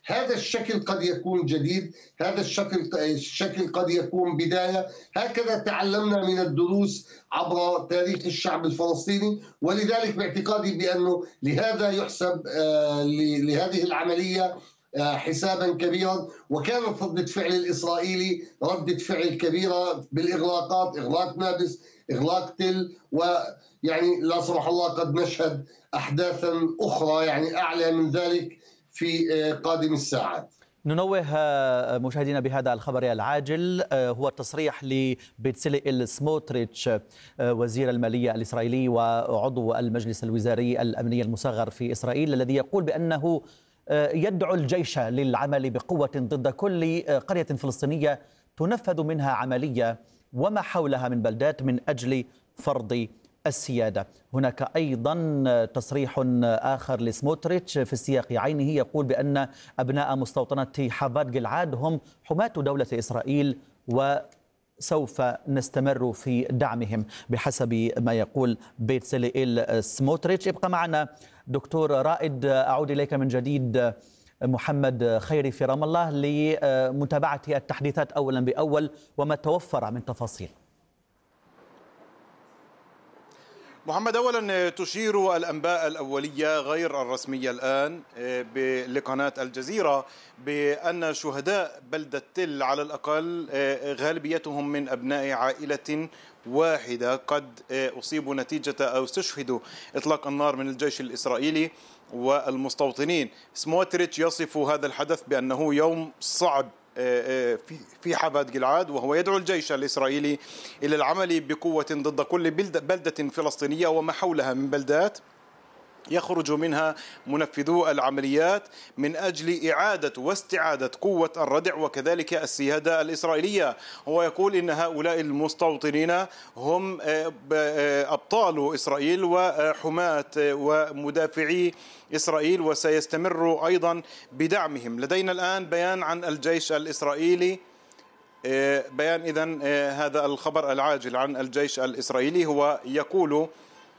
هذا الشكل قد يكون جديد، هذا الشكل قد يكون بداية. هكذا تعلمنا من الدروس عبر تاريخ الشعب الفلسطيني، ولذلك باعتقادي بأنه لهذا يحسب لهذه العملية حسابا كبيرا. وكانت ردة فعل الإسرائيلي ردة فعل كبيرة بالإغلاقات، إغلاق نابلس، إغلاق تل، ويعني لا سمح الله قد نشهد أحداثا أخرى يعني أعلى من ذلك في قادم الساعات. ننوه مشاهدينا بهذا الخبر العاجل، هو تصريح لبيتسليل سموتريتش وزير المالية الإسرائيلي وعضو المجلس الوزاري الأمني المصغر في إسرائيل، الذي يقول بأنه يدعو الجيش للعمل بقوة ضد كل قرية فلسطينية تنفذ منها عملية وما حولها من بلدات من أجل فرض السيادة. هناك أيضا تصريح آخر لسموتريتش في السياق عينه، يقول بأن أبناء مستوطنة حافات جلعاد هم حماة دولة إسرائيل وسوف نستمر في دعمهم بحسب ما يقول بيتسليل سموتريتش. ابقى معنا دكتور رائد، أعود إليك من جديد. محمد خيري في رام الله لمتابعة التحديثات أولا بأول وما توفر من تفاصيل. محمد، أولا تشير الأنباء الأولية غير الرسمية الآن لقناة الجزيرة بأن شهداء بلدة تل على الأقل غالبيتهم من أبناء عائلة واحدة قد أصيبوا نتيجة أو استشهدوا إطلاق النار من الجيش الإسرائيلي والمستوطنين. سموتريتش يصف هذا الحدث بأنه يوم صعب في حافات جلعاد، وهو يدعو الجيش الإسرائيلي إلى العمل بقوة ضد كل بلدة فلسطينية وما حولها من بلدات يخرج منها منفذو العمليات من أجل إعادة واستعادة قوة الردع وكذلك السيادة الإسرائيلية. هو يقول إن هؤلاء المستوطنين هم أبطال إسرائيل وحماة ومدافعي إسرائيل، وسيستمر أيضا بدعمهم. لدينا الآن بيان عن الجيش الإسرائيلي، بيان إذن هذا الخبر العاجل عن الجيش الإسرائيلي. هو يقول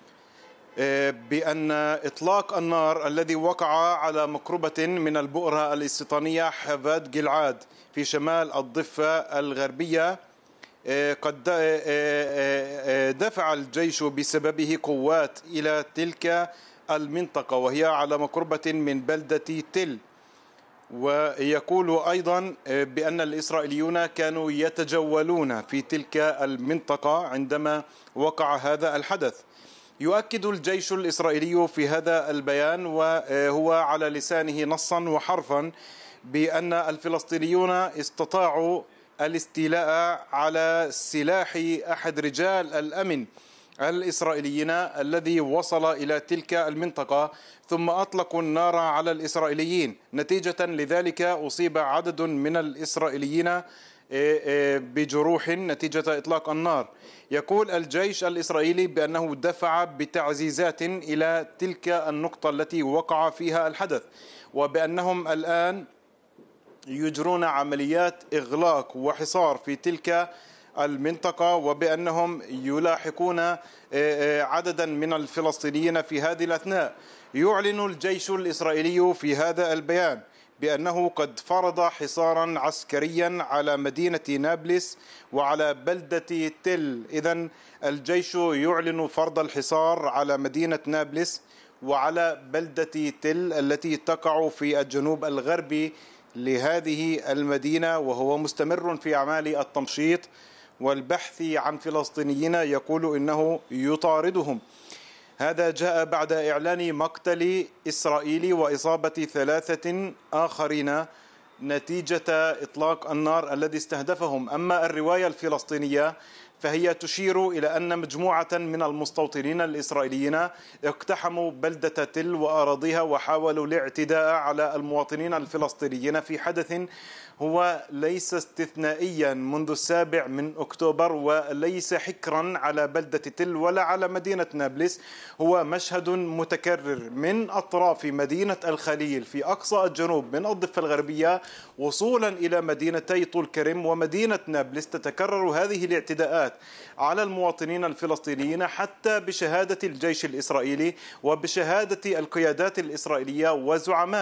بأن إطلاق النار الذي وقع على مقربة من البؤرة الاستيطانية حافات جلعاد في شمال الضفة الغربية قد دفع الجيش بسببه قوات إلى تلك المنطقة وهي على مقربة من بلدة تل. ويقول أيضا بأن الإسرائيليون كانوا يتجولون في تلك المنطقة عندما وقع هذا الحدث. يؤكد الجيش الإسرائيلي في هذا البيان وهو على لسانه نصا وحرفا بأن الفلسطينيون استطاعوا الاستيلاء على سلاح أحد رجال الأمن الإسرائيليين الذي وصل إلى تلك المنطقة، ثم أطلقوا النار على الإسرائيليين. نتيجة لذلك أصيب عدد من الإسرائيليين بجروح نتيجة إطلاق النار. يقول الجيش الإسرائيلي بأنه دفع بتعزيزات إلى تلك النقطة التي وقع فيها الحدث، وبأنهم الآن يجرون عمليات إغلاق وحصار في تلك المنطقة، وبأنهم يلاحقون عددا من الفلسطينيين في هذه الأثناء. يعلن الجيش الإسرائيلي في هذا البيان بأنه قد فرض حصارا عسكريا على مدينة نابلس وعلى بلدة تل. إذن الجيش يعلن فرض الحصار على مدينة نابلس وعلى بلدة تل التي تقع في الجنوب الغربي لهذه المدينة، وهو مستمر في أعمال التمشيط والبحث عن فلسطينيين يقول إنه يطاردهم. هذا جاء بعد إعلان مقتل إسرائيلي وإصابة 3 آخرين نتيجة إطلاق النار الذي استهدفهم. أما الرواية الفلسطينية فهي تشير إلى أن مجموعة من المستوطنين الإسرائيليين اقتحموا بلدة تل وأراضيها وحاولوا الاعتداء على المواطنين الفلسطينيين في حدث هو ليس استثنائيا منذ 7 أكتوبر وليس حكرا على بلدة تل ولا على مدينة نابلس. هو مشهد متكرر من أطراف مدينة الخليل في أقصى الجنوب من الضفة الغربية وصولا إلى مدينتي طول كرم ومدينة نابلس. تتكرر هذه الاعتداءات على المواطنين الفلسطينيين حتى بشهادة الجيش الإسرائيلي وبشهادة القيادات الإسرائيلية وزعماء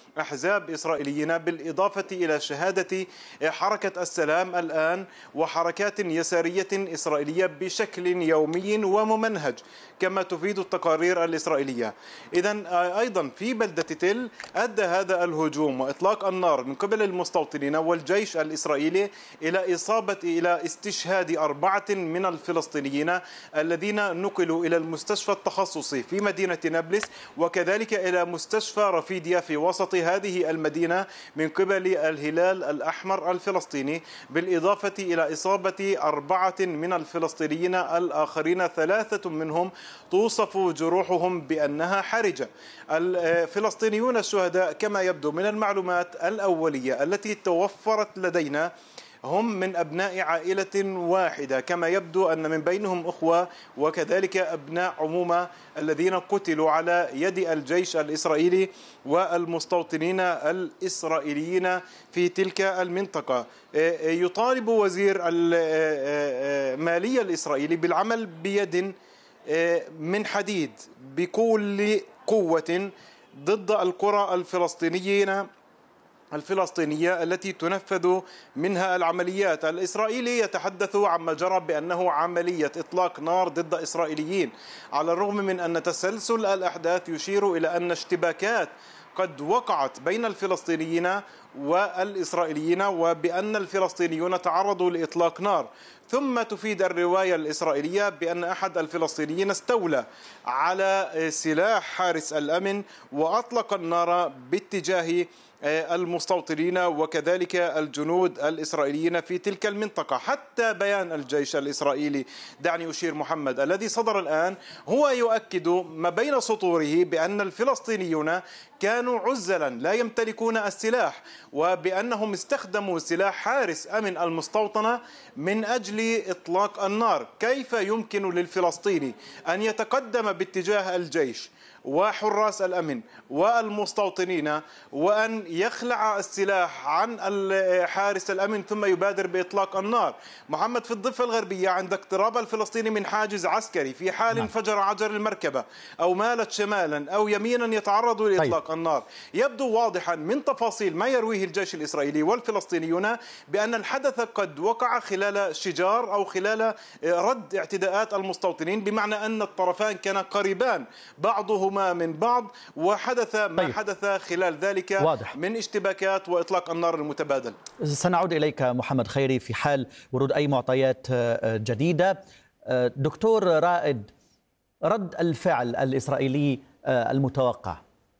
أحزاب إسرائيليين، بالإضافة إلى شهادة حركة السلام الآن وحركات يسارية إسرائيلية بشكل يومي وممنهج كما تفيد التقارير الإسرائيلية. إذن أيضا في بلدة تل أدى هذا الهجوم وإطلاق النار من قبل المستوطنين والجيش الإسرائيلي إلى استشهاد 4 من الفلسطينيين الذين نقلوا إلى المستشفى التخصصي في مدينة نابلس، وكذلك إلى مستشفى رفيديا في وسط هذه المدينة من قبل الهلال الأحمر الفلسطيني، بالإضافة إلى إصابة 4 من الفلسطينيين الآخرين، 3 منهم توصف جروحهم بأنها حرجة. الفلسطينيون الشهداء كما يبدو من المعلومات الأولية التي توفرت لدينا هم من أبناء عائلة واحدة، كما يبدو أن من بينهم أخوة وكذلك أبناء عمومة الذين قتلوا على يد الجيش الإسرائيلي والمستوطنين الإسرائيليين في تلك المنطقة. يطالب وزير المالية الإسرائيلي بالعمل بيد من حديد بكل قوة ضد القرى الفلسطينية التي تنفذ منها العمليات. الإسرائيلي يتحدث عما جرى بأنه عملية إطلاق نار ضد إسرائيليين، على الرغم من أن تسلسل الأحداث يشير إلى أن اشتباكات قد وقعت بين الفلسطينيين والإسرائيليين، وبأن الفلسطينيون تعرضوا لإطلاق نار. ثم تفيد الرواية الإسرائيلية بأن أحد الفلسطينيين استولى على سلاح حارس الأمن وأطلق النار باتجاه المستوطنين وكذلك الجنود الإسرائيليين في تلك المنطقة. حتى بيان الجيش الإسرائيلي، دعني أشير محمد، الذي صدر الآن هو يؤكد ما بين سطوره بأن الفلسطينيون كانوا عزلا لا يمتلكون السلاح، وبأنهم استخدموا سلاح حارس أمن المستوطنة من أجل إطلاق النار. كيف يمكن للفلسطيني أن يتقدم باتجاه الجيش وحراس الأمن والمستوطنين وأن يخلع السلاح عن حارس الأمن ثم يبادر بإطلاق النار؟ محمد، في الضفة الغربية عند اقتراب الفلسطيني من حاجز عسكري في حال انفجر عجل المركبة أو مالت شمالا أو يمينا يتعرض لإطلاق النار. يبدو واضحا من تفاصيل ما يرويه الجيش الإسرائيلي والفلسطينيون بأن الحدث قد وقع خلال شجار أو خلال رد اعتداءات المستوطنين، بمعنى أن الطرفان كانا قريبان بعضهما من بعض، وحدث ما حدث خلال ذلك واضح من اشتباكات وإطلاق النار المتبادل. سنعود إليك محمد خيري في حال ورود أي معطيات جديدة. دكتور رائد، رد الفعل الإسرائيلي المتوقع؟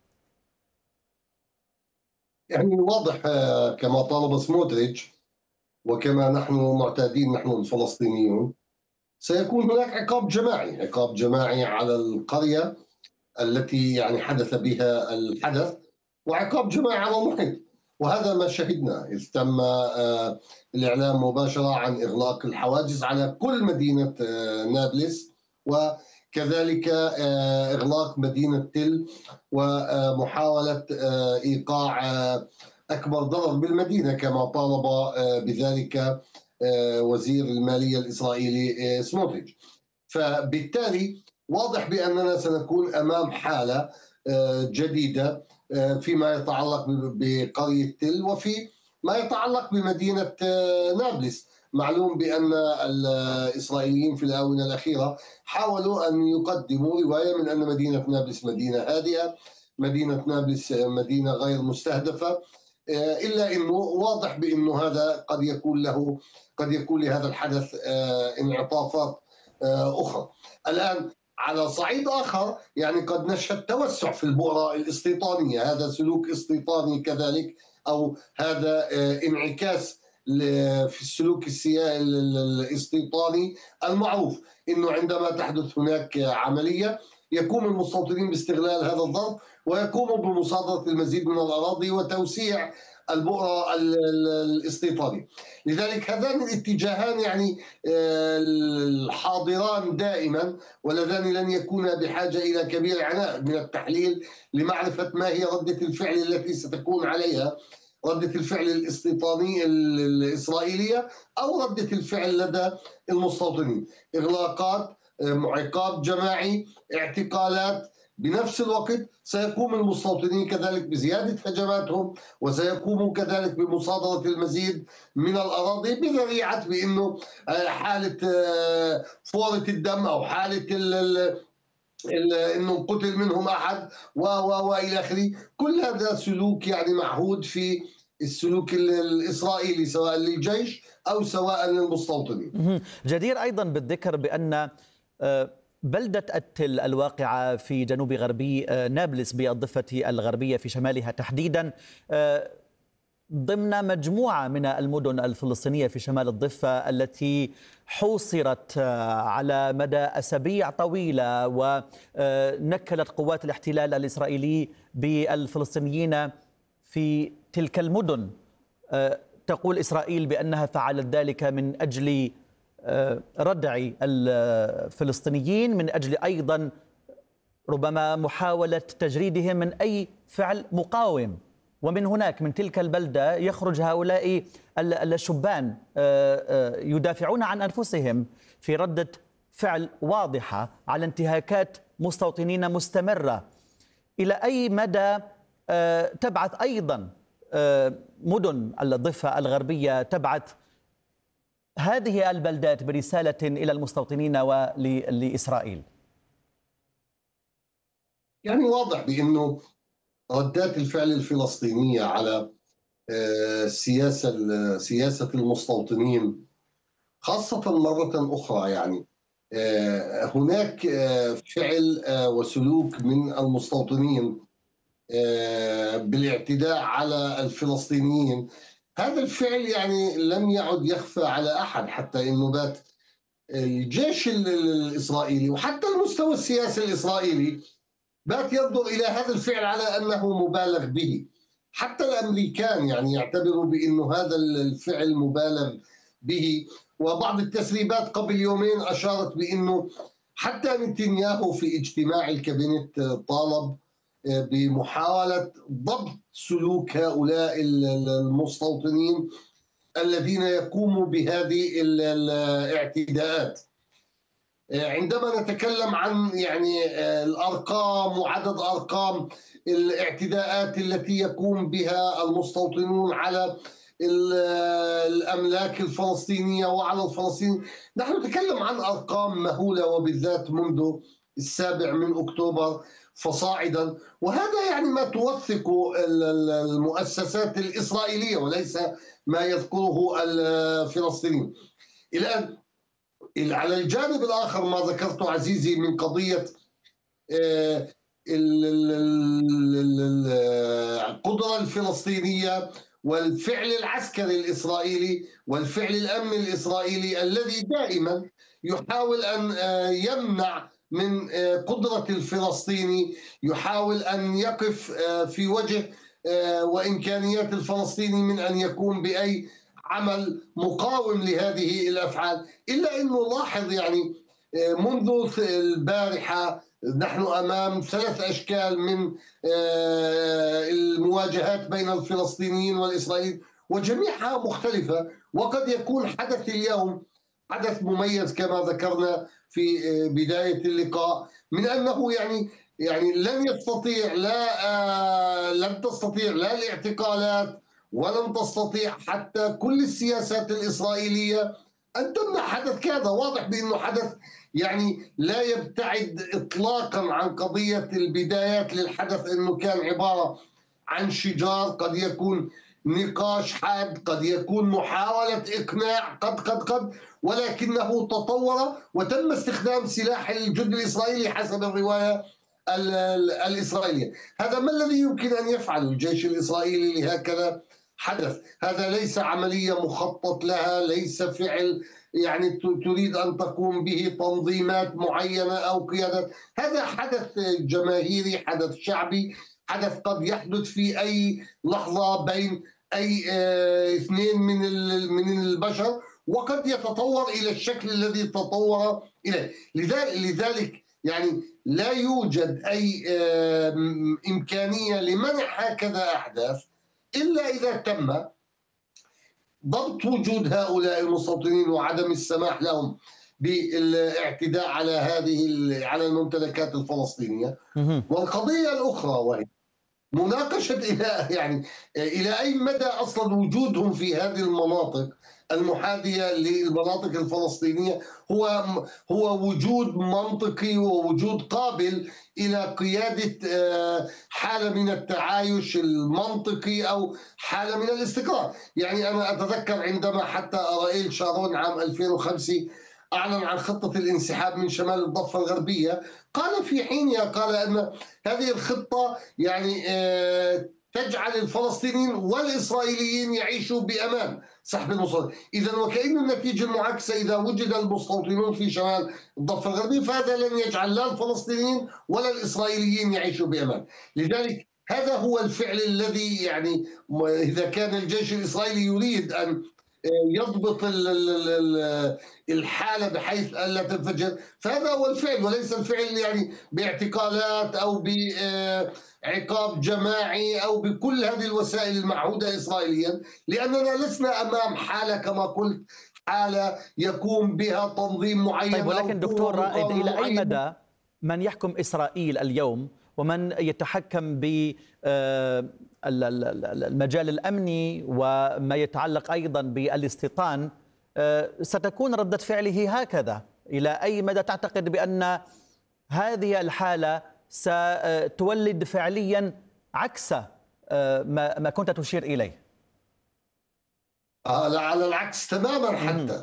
يعني واضح كما طالب سموتريتش وكما نحن معتادين نحن الفلسطينيون، سيكون هناك عقاب جماعي على القرية التي يعني حدث بها الحدث، وعقاب جماعي على المحيط. وهذا ما شهدنا إذ تم الإعلام مباشرة عن إغلاق الحواجز على كل مدينة نابلس، وكذلك إغلاق مدينة تل ومحاولة إيقاع أكبر ضرر بالمدينة كما طالب بذلك وزير المالية الإسرائيلي سموتريتش. فبالتالي واضح بأننا سنكون أمام حالة جديدة فيما يتعلق بقرية تل وفي ما يتعلق بمدينة نابلس. معلوم بأن الإسرائيليين في الآونة الأخيرة حاولوا أن يقدموا رواية من أن مدينة نابلس مدينة هادئة، مدينة نابلس مدينة غير مستهدفة، إلا أنه واضح بأنه هذا قد يكون لهذا الحدث انعطافات أخرى. الآن على صعيد آخر يعني قد نشهد توسع في البؤرة الاستيطانية، هذا سلوك استيطاني كذلك، أو هذا انعكاس في السلوك الاستيطاني المعروف، أنه عندما تحدث هناك عملية يقوم المستوطنين باستغلال هذا الظرف ويقوموا بمصادرة المزيد من الأراضي وتوسيع البؤرة الاستيطاني. لذلك هذان الاتجاهان يعني الحاضران دائما، واللذان لن يكونا بحاجة إلى كبير عناء من التحليل لمعرفة ما هي ردة الفعل التي ستكون عليها، ردة الفعل الاستيطانية الإسرائيلية أو ردة الفعل لدى المستوطنين. إغلاقات، عقاب جماعي، اعتقالات، بنفس الوقت سيقوم المستوطنين كذلك بزيادة هجماتهم، وسيقوموا كذلك بمصادرة المزيد من الأراضي بذريعة بأنه حالة فورة الدم أو حالة انه قتل منهم احد والى اخره. كل هذا سلوك يعني معهود في السلوك الاسرائيلي سواء للجيش او سواء للمستوطنين. جدير ايضا بالذكر بان بلدة التل الواقعة في جنوب غربي نابلس بالضفة الغربية في شمالها تحديدا ضمن مجموعة من المدن الفلسطينية في شمال الضفة التي حوصرت على مدى أسابيع طويلة، ونكلت قوات الاحتلال الإسرائيلي بالفلسطينيين في تلك المدن. تقول إسرائيل بأنها فعلت ذلك من أجل ردع الفلسطينيين، من أجل أيضا ربما محاولة تجريدهم من أي فعل مقاوم. ومن هناك من تلك البلدة يخرج هؤلاء الشبان يدافعون عن أنفسهم في ردة فعل واضحة على انتهاكات مستوطنين مستمرة. إلى أي مدى تبعث أيضا مدن الضفة الغربية تبعث هذه البلدات برسالة إلى المستوطنين ولإسرائيل؟ يعني واضح بأنه ردات الفعل الفلسطينية على سياسة المستوطنين خاصة مرة أخرى، يعني هناك فعل وسلوك من المستوطنين بالاعتداء على الفلسطينيين. هذا الفعل يعني لم يعد يخفى على أحد، حتى إنه بات الجيش الإسرائيلي وحتى المستوى السياسي الإسرائيلي بات ينظر إلى هذا الفعل على أنه مبالغ به. حتى الأمريكان يعني يعتبروا بأنه هذا الفعل مبالغ به. وبعض التسريبات قبل يومين أشارت بأنه حتى نتنياهو في اجتماع الكابينت طالب بمحاولة ضبط سلوك هؤلاء المستوطنين الذين يقوموا بهذه الاعتداءات. عندما نتكلم عن يعني الأرقام وعدد أرقام الاعتداءات التي يقوم بها المستوطنون على الأملاك الفلسطينية وعلى الفلسطينيين، نحن نتكلم عن أرقام مهولة، وبالذات منذ 7 أكتوبر فصاعدا. وهذا يعني ما توثق المؤسسات الإسرائيلية وليس ما يذكره الفلسطينيين. الآن على الجانب الآخر ما ذكرته عزيزي من قضية القدرة الفلسطينية والفعل العسكري الإسرائيلي والفعل الأمني الإسرائيلي الذي دائما يحاول أن يمنع من قدرة الفلسطيني، يحاول أن يقف في وجه وإمكانيات الفلسطيني من أن يقوم بأي عمل مقاوم لهذه الأفعال. إلا أنه لاحظ يعني منذ البارحة نحن أمام 3 أشكال من المواجهات بين الفلسطينيين والإسرائيليين وجميعها مختلفة. وقد يكون حدث اليوم حدث مميز كما ذكرنا في بداية اللقاء، من أنه يعني لن تستطيع لا الاعتقالات ولن تستطيع حتى كل السياسات الإسرائيلية أن تمنع حدث كذا. واضح بأنه حدث يعني لا يبتعد إطلاقا عن قضية البدايات للحدث، أنه كان عبارة عن شجار، قد يكون نقاش حاد، قد يكون محاولة إقناع، قد ولكنه تطور وتم استخدام سلاح الجند الإسرائيلي حسب الرواية الإسرائيلية. هذا ما الذي يمكن أن يفعل الجيش الإسرائيلي لهكذا حدث؟ هذا ليس عملية مخطط لها، ليس فعل يعني تريد أن تقوم به تنظيمات معينة أو قيادات. هذا حدث جماهيري، حدث شعبي، حدث قد يحدث في أي لحظة بين أي 2 من البشر، وقد يتطور إلى الشكل الذي تطور إليه. لذلك يعني لا يوجد أي إمكانية لمنع هكذا أحداث إلا إذا تم ضبط وجود هؤلاء المستوطنين وعدم السماح لهم بالاعتداء على على الممتلكات الفلسطينية. والقضية الأخرى وهي مناقشة إلى أي مدى أصلا وجودهم في هذه المناطق المحاذية للمناطق الفلسطينية هو وجود منطقي ووجود قابل إلى قيادة حالة من التعايش المنطقي أو حالة من الاستقرار. يعني أنا أتذكر عندما حتى أرائيل شارون عام 2005 أعلن عن خطة الانسحاب من شمال الضفة الغربية، قال في حينها أن هذه الخطة تجعل الفلسطينيين والإسرائيليين يعيشوا بأمان، سحب المستوطنين. إذا وكأن النتيجة المعاكسة، إذا وجد المستوطنون في شمال الضفة الغربية فهذا لن يجعل لا الفلسطينيين ولا الإسرائيليين يعيشوا بأمان. لذلك هذا هو الفعل الذي إذا كان الجيش الإسرائيلي يريد أن يضبط الحالة بحيث ألا تنفجر، فهذا هو الفعل، وليس الفعل باعتقالات أو بعقاب جماعي أو بكل هذه الوسائل المعهودة إسرائيليا، لأننا لسنا أمام حالة كما قلت حالة يقوم بها تنظيم معين. طيب، ولكن دكتور رائد، إلى أي مدى من يحكم إسرائيل اليوم ومن يتحكم بالمجال الأمني وما يتعلق أيضا بالاستيطان ستكون ردة فعله هكذا؟ إلى أي مدى تعتقد بأن هذه الحالة ستولد فعليا عكس ما كنت تشير إليه؟ على العكس تماما. حتى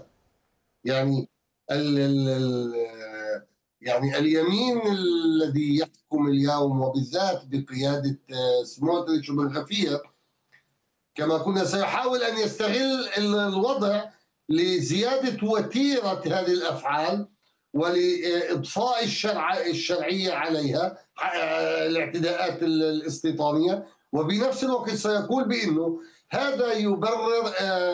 اليمين الذي يحكم اليوم وبالذات بقيادة سموتريتش وبن غفير كما كنا سيحاول أن يستغل الوضع لزيادة وتيرة هذه الأفعال ولإضفاء الشرعية عليها، الاعتداءات الاستيطانية، وبنفس الوقت سيقول بأنه هذا يبرر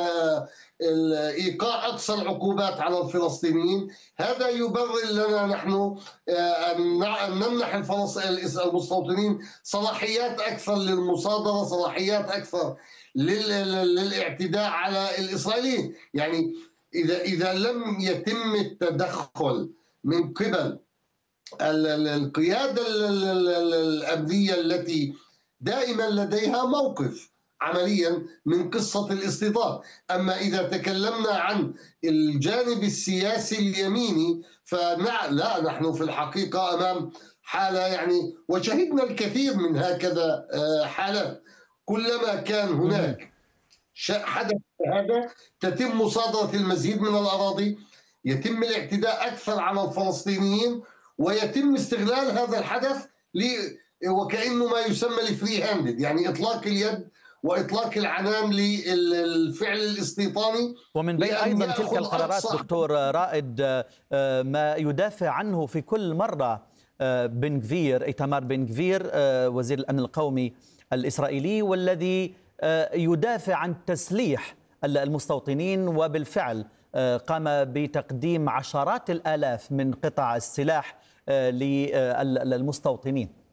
إيقاع أقصى العقوبات على الفلسطينيين، هذا يبرر لنا نحن أن نمنح المستوطنين صلاحيات أكثر للمصادرة، صلاحيات أكثر للاعتداء على الإسرائيليين. إذا لم يتم التدخل من قبل القيادة الأمنية التي دائما لديها موقف عمليا من قصة الاستيطان. أما إذا تكلمنا عن الجانب السياسي اليميني لا، نحن في الحقيقة أمام حالة وشهدنا الكثير من هكذا حالات. كلما كان هناك حدث هذا تتم مصادرة المزيد من الأراضي، يتم الاعتداء أكثر على الفلسطينيين، ويتم استغلال هذا الحدث وكأنه ما يسمى الفري هاندد، إطلاق اليد وإطلاق العنان للفعل الاستيطاني. ومن بين أيضا تلك القرارات دكتور رائد ما يدافع عنه في كل مرة إيتمار بن غفير وزير الأمن القومي الإسرائيلي، والذي يدافع عن تسليح المستوطنين، وبالفعل قام بتقديم عشرات الآلاف من قطع السلاح للمستوطنين.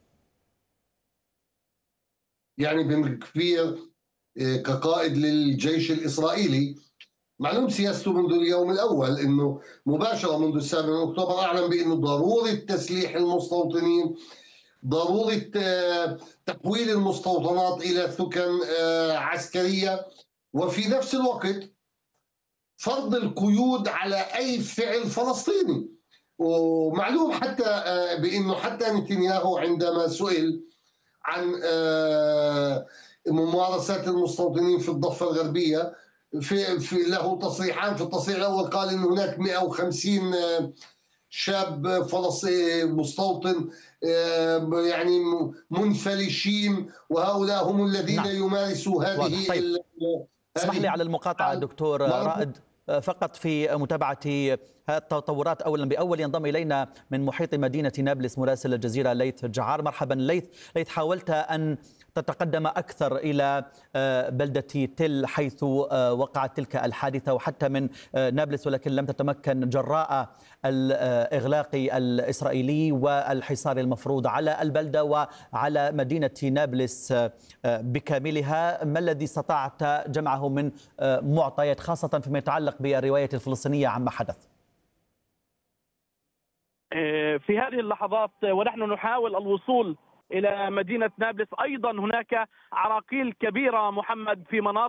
بن غفير كقائد للجيش الإسرائيلي معلوم سياسته منذ اليوم الأول، أنه مباشرة منذ 7 من أكتوبر أعلن بأنه ضرورة تسليح المستوطنين، ضرورة تحويل المستوطنات إلى سكن عسكرية، وفي نفس الوقت فرض القيود على أي فعل فلسطيني. ومعلوم حتى بأنه حتى نتنياهو عندما سئل عن ممارسات المستوطنين في الضفة الغربية له تصريحان. في التصريح الأول قال أن هناك 150 شاب فلسطيني مستوطن منفلشين، وهؤلاء هم الذين يمارسوا هذه. طيب. اسمح لي على المقاطعة دكتور رائد، فقط في متابعة التطورات. أولا بأول ينضم إلينا من محيط مدينة نابلس مراسل الجزيرة ليث جعار. مرحبا ليث. حاولت أن تتقدم أكثر إلى بلدة تل حيث وقعت تلك الحادثة وحتى من نابلس، ولكن لم تتمكن جراء الإغلاق الإسرائيلي والحصار المفروض على البلدة وعلى مدينة نابلس بكاملها. ما الذي استطعت جمعه من معطيات خاصة فيما يتعلق بالرواية الفلسطينية عما حدث؟ في هذه اللحظات ونحن نحاول الوصول إلى مدينة نابلس، أيضا هناك عراقيل كبيرة محمد في مناطق